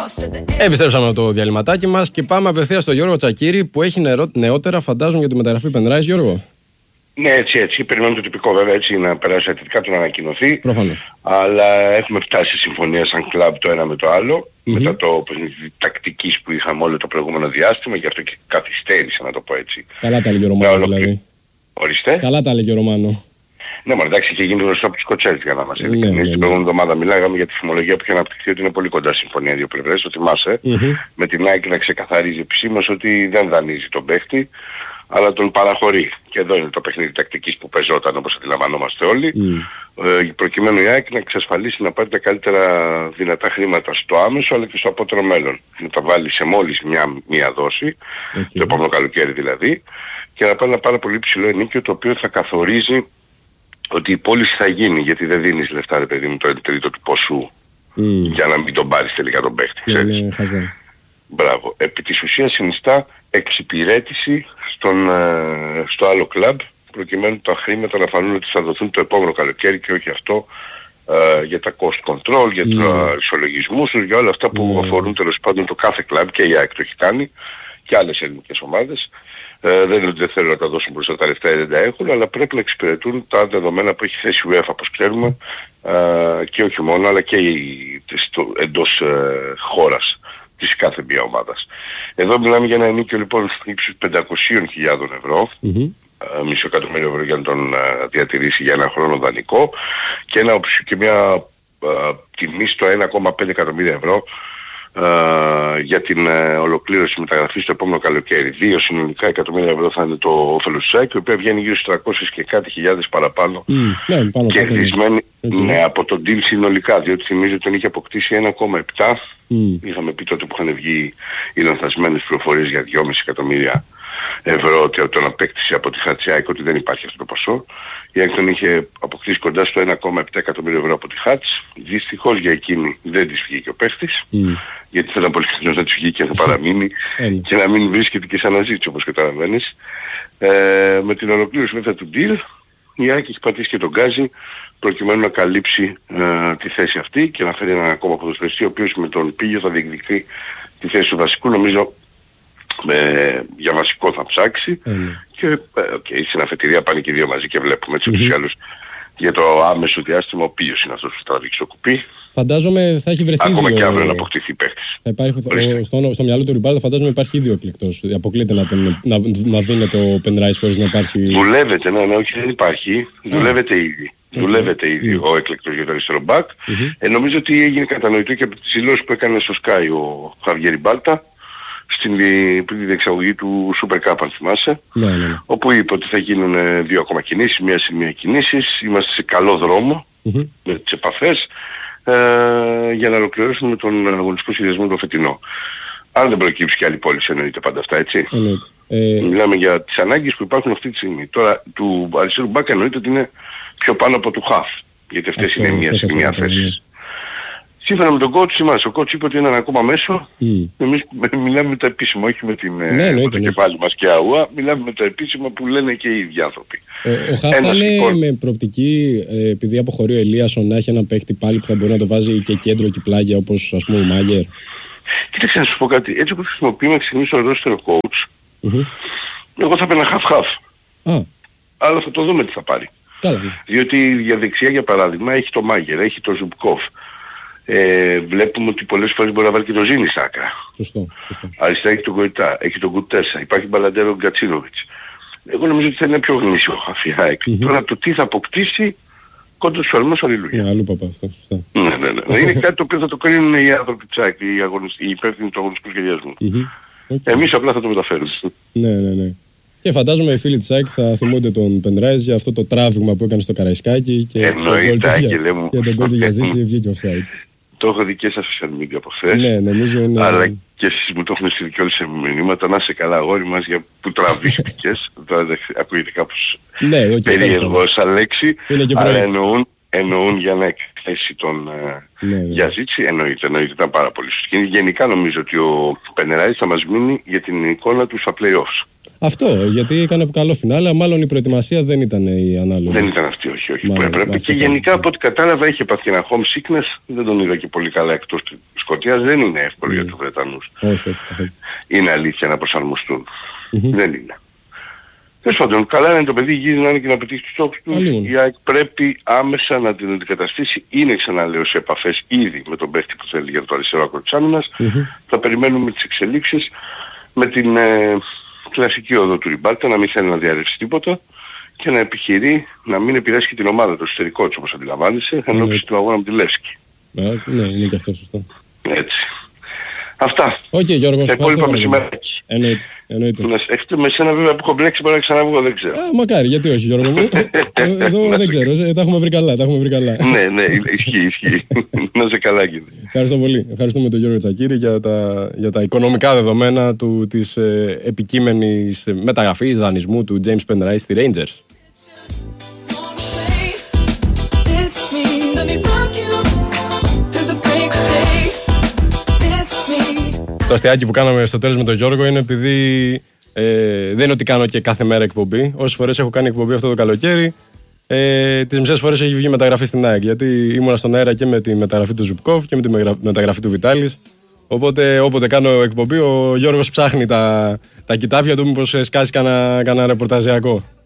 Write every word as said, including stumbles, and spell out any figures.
Επιστρέψαμε από το διαλυματάκι μας και πάμε απευθείας στο Γιώργο Τσακίρη που έχει νεότερα, φαντάζομαι, για τη μεταγραφή Penrise. Γιώργο. Ναι, έτσι, έτσι. Περιμένουμε το τυπικό βέβαια, έτσι να περάσει ατητικά του να ανακοινωθεί. Προφανώς. Αλλά έχουμε φτάσει σε συμφωνία σαν κλαμπ το ένα με το άλλο. Mm-hmm. Μετά το τακτικής που είχαμε όλο το προηγούμενο διάστημα, γι' αυτό και καθυστέρησε, να το πω έτσι. Καλά τα έλεγε ο Ρωμάνο δηλαδή. Ορίστε. Καλά τα έλεγε ο Ρωμάνο. Ναι, μα εντάξει, είχε γίνει γνωστό από τους Κοτσέλης για να μας έλεγε. Ναι, ναι, ναι. Την προηγούμενη εβδομάδα μιλάγαμε για τη φημολογία που είχε αναπτυχθεί ότι είναι πολύ κοντά συμφωνία δύο πλευρές, το θυμάσαι. Mm-hmm. Με την ΑΕΚ να ξεκαθαρίζει επισήμως ότι δεν δανείζει τον παίχτη, αλλά τον παραχωρεί. Και εδώ είναι το παιχνίδι τακτικής που παίζονταν, όπως αντιλαμβανόμαστε όλοι. Mm. Ε, προκειμένου η ΑΕΚ να εξασφαλίσει να πάρει τα καλύτερα δυνατά χρήματα στο άμεσο αλλά και στο απότερο μέλλον. Να τα βάλει σε μόλις μια, μια δόση, okay. το επόμενο καλοκαίρι δηλαδή, και να πάρει ένα πάρα πολύ ψηλό ενίκιο το οποίο θα καθορίζει ότι η πώληση θα γίνει, γιατί δεν δίνεις λεφτά, ρε παιδί μου, το ένα τρίτο του ποσού mm. για να μην τον πάρεις τελικά τον παίχτη. Yeah, yeah, Μπράβο. Επί της ουσίας συνιστά εξυπηρέτηση στον, ε, στο άλλο κλαμπ, προκειμένου τα χρήματα να φανούν ότι θα δοθούν το επόμενο καλοκαίρι και όχι αυτό ε, για τα cost control, για mm. τους ισολογισμούς, για όλα αυτά που mm. αφορούν τέλος πάντων το κάθε κλαμπ, και η ΑΕΚ το έχει κάνει και άλλες ελληνικές ομάδες. Ε, δεν είναι ότι δεν θέλουν να τα δώσουν μπροστά τα λεφτά, δεν τα έχουν, αλλά πρέπει να εξυπηρετούν τα δεδομένα που έχει θέσει η UEFA, όπως ξέρουμε, ε, και όχι μόνο, αλλά και η, στο, εντός ε, χώρας της κάθε μία ομάδας. Εδώ μιλάμε για ένα ενίκιο λοιπόν ύψους πεντακόσιες χιλιάδες ευρώ, mm-hmm. ε, μισό εκατομμύριο ευρώ για να τον ε, διατηρήσει για ένα χρόνο δανεικό, και, ένα, και μια ε, τιμή στο ένα κόμμα πέντε εκατομμύρια ευρώ Uh, για την uh, ολοκλήρωση μεταγραφής στο επόμενο καλοκαίρι. Δύο συνολικά εκατομμύρια ευρώ θα είναι το όφελος της ΑΕΚ, η οποία βγαίνει γύρω στους τριακόσιες και κάτι χιλιάδες παραπάνω mm, ναι, κερδισμένη okay. ναι, από τον deal συνολικά, διότι θυμίζω ότι τον είχε αποκτήσει ένα κόμμα επτά. Mm. Είχαμε πει τότε που είχαν βγει οι λανθασμένες πληροφορίες για δυόμισι εκατομμύρια ευρώ ότι τον απέκτησε από τη Χατσιάκη, ότι δεν υπάρχει αυτό το ποσό. Η ΑΕΚ τον είχε αποκτήσει κοντά στο ένα κόμμα επτά εκατομμύρια ευρώ από τη Χάτς. Δυστυχώς για εκείνη δεν της βγήκε ο παίχτης, mm. γιατί θα ήταν πολύ χρήσιμος να της βγει και να παραμείνει και να μην βρίσκεται και σε αναζήτηση, όπως καταλαβαίνεις. Ε, με την ολοκλήρωση βέβαια του deal, η ΑΕΚ έχει πατήσει και τον γκάζι προκειμένου να καλύψει ε, τη θέση αυτή και να φέρει έναν ακόμα ποδοσφαιριστή, ο οποίος με τον Πίγιο θα διεκδικεί τη θέση του βασικού. Νομίζω Ε, για βασικό θα ψάξει mm. και okay, στην αφετηρία πάνε και οι δύο μαζί και βλέπουμε έτσι mm-hmm. άλλους, για το άμεσο διάστημα ο Πίος είναι αυτός που θα ρίξει το κουπί. Φαντάζομαι θα έχει βρεθεί ακόμα δύο... και αύριο να αποκτηθεί παίκτης. Θα υπάρχει, ο, στο, στο μυαλό του Ριμπάρδο φαντάζομαι υπάρχει ήδη εκλεκτός. Αποκλείται να, τον, να, να δίνει το Penrise χωρίς να υπάρχει... Δουλεύεται, ναι, ναι, όχι δεν υπάρχει. Ah. Δουλεύεται ήδη. Okay. Δουλεύεται ήδη mm. ο έκλεκτος για το αριστερό μπακ. Mm-hmm. Ε, νομίζω ότι έγινε κατανοητό και από τις δηλώσεις που έκανε στο Sky ο Χαβιέρι Μπάλτα στην πριν τη διεξαγωγή του Super Cup, αν θυμάσαι, ναι, ναι. όπου είπε ότι θα γίνουν δύο ακόμα κινήσεις, μία σε μία κινήσεις, είμαστε σε καλό δρόμο mm-hmm. με τις επαφές ε, για να ολοκληρώσουμε τον αγωνιστικό σχεδιασμό το φετινό. Αν δεν προκύψει και άλλη πώληση, εννοείται πάντα αυτά, έτσι. Εννοείται. Ε... Μιλάμε για τις ανάγκες που υπάρχουν αυτή τη στιγμή. Τώρα του αριστερού μπακ εννοείται ότι είναι πιο πάνω από του χαφ, γιατί αυτές αυτό, είναι μία σε μία θέσεις. Σύμφωνα με τον coach, θυμάσαι, ο coach είπε ότι είναι ένα ακόμα μέσο. Mm. Εμείς μιλάμε με το επίσημο, όχι με, την, ναι, με το κεφάλι μας και αούα. Μιλάμε με το επίσημο που λένε και οι ίδιοι άνθρωποι. Ο, ο Χαφ είναι λοιπόν... με προοπτική, ε, επειδή αποχωρεί ο Ελίασον, να έχει ένα παίχτη πάλι που θα μπορεί να το βάζει και κέντρο και πλάγια, όπως ας πούμε ο Μάγερ. Κοίταξε να σου πω κάτι. Έτσι όπως χρησιμοποιούμε μέχρι στιγμής το roster coach, mm-hmm. εγώ θα παίρνα half-half. Ah. Αλλά θα το δούμε τι θα πάρει. Καλά. Διότι για δεξιά, για παράδειγμα, έχει το Μάγερ, έχει το Ζουμπκόφ. Ε, βλέπουμε ότι πολλές φορές μπορεί να βάλει και το Ζήνη στα άκρα. Σωστό, σωστό. Αριστερά έχει τον Γκοϊτά, έχει τον Κουτέσα, υπάρχει Μπαλαντέρο Γκατσίνοβιτς. Εγώ νομίζω ότι θα είναι πιο γνήσιο ο Χαφιάκ. Mm-hmm. Τώρα το τι θα αποκτήσει, κόντρα στους αλμούς, αλληλούια. Ναι, αλλού παπά αυτό, σωστά. Ναι, ναι, ναι. Είναι κάτι το οποίο θα το κρίνουν οι άνθρωποι της ΑΕΚ, οι, οι υπεύθυνοι του αγωνιστικού σχεδιασμού. Mm-hmm. Okay. Εμείς απλά θα το μεταφέρουμε. Ναι, ναι, ναι. Και φαντάζομαι οι φίλοι της ΑΕΚ θα θυμούνται τον Penrise για αυτό το τράβηγμα που έκανε στο Καραϊσκάκι και εννοείται, για τον κόλ του Γιαζίτσι βγήκε offside. Το έχω δει και στα social media από χθες. Ναι, νομίζω είναι... Αλλά και εσείς μου το έχουν στείλει και όλες σε μηνύματα. Να είσαι καλά αγόρι μας για που τραβήχτηκες. Τώρα ακούγεται κάπως ναι, okay, περίεργο σαν λέξη. Αλλά εννοούν, εννοούν για να εκθέσει τον ναι, ναι. Γιαζίτσι. Εννοείται, εννοείται. Ήταν πάρα πολύ σωστή. Γενικά νομίζω ότι ο Penrise θα μας μείνει για την εικόνα του στα play-offs. Αυτό, γιατί έκανε καλό φινάλε, μάλλον η προετοιμασία δεν ήταν η ανάλογη. Δεν ήταν αυτή, όχι, όχι. Μάλλον, που έπρεπε. Και γενικά από ό,τι κατάλαβα είχε πάθει ένα home sickness, δεν τον είδα και πολύ καλά εκτός της Σκωτίας, δεν είναι εύκολο mm. για τους Βρετανούς. Όχι, όχι, όχι. Είναι αλήθεια να προσαρμοστούν. Mm-hmm. Δεν είναι. Τέλος πάντων, καλά είναι το παιδί γύρει να είναι και να πετύχει τους στόχους του. Η ΑΕΚ πρέπει άμεσα να την αντικαταστήσει. Είναι, ξαναλέω, σε επαφές ήδη με τον παίχτη που θέλει για το αριστερό άκρο της άμυνας. Mm-hmm. Θα περιμένουμε τις εξελίξεις με την ε, κλασική οδό του Ριμπάλτα, να μην θέλει να διαρρεύσει τίποτα και να επιχειρεί να μην επηρεάσει και την ομάδα, το εσωτερικό της όπως αντιλαμβάνεσαι, εν ώψη του αγώνα με τη Λεύσκη. Ε, ναι, είναι και αυτό σωστό. Έτσι. Αυτά. Οκ, okay, Γιώργο. Τα υπόλοιπα μεσημεράκι. Εννοείται. Εννοείται. Με σένα βέβαια που έχω μπλέξει μπορεί να ξαναβγώ, δεν ξέρω. Α, μακάρι, γιατί όχι Γιώργο μου. Εδώ δεν ξέρω, τα έχουμε βρει καλά. Τα έχουμε βρει καλά. Ναι, ναι, ισχύει, ισχύει. Να είσαι καλά, κύριε. Ευχαριστώ πολύ. Ευχαριστούμε τον Γιώργο Τσακίρη για τα, για τα οικονομικά δεδομένα του, της ε, επικείμενης μεταγραφής δανεισμού του James Penrice στη Rangers. Το αστιάκι που κάναμε στο τέλος με τον Γιώργο είναι επειδή ε, δεν είναι ότι κάνω και κάθε μέρα εκπομπή. Όσες φορές έχω κάνει εκπομπή αυτό το καλοκαίρι, ε, τις μισές φορές έχει βγει μεταγραφή στην ΑΕΚ. Γιατί ήμουνα στον αέρα και με τη μεταγραφή του Ζουμπκόφ και με τη μεταγραφή του Βιτάλης. Οπότε όποτε κάνω εκπομπή, ο Γιώργος ψάχνει τα, τα κοιτάπια του, μήπως σκάσει κανένα ρεπορταζιακό.